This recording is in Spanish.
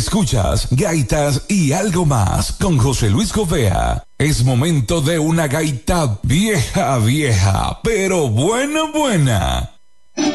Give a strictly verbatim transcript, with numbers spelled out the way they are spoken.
Escuchas Gaitas y algo más con José Luis Gobea. Es momento de una gaita vieja, vieja, pero buena, buena.